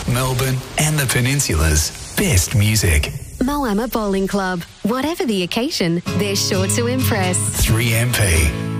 Melbourne and the Peninsula's best music. Moama Bowling Club. Whatever the occasion, they're sure to impress. 3MP.